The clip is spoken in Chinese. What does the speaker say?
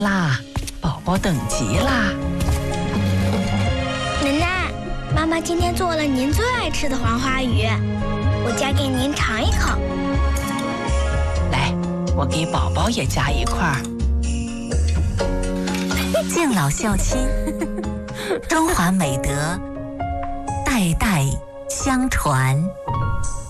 啦，宝宝等急啦！ 奶奶，妈妈今天做了您最爱吃的黄花鱼，我夹给您尝一口。 来，我给宝宝也夹一块儿。 敬老孝亲，中华美德代代相传。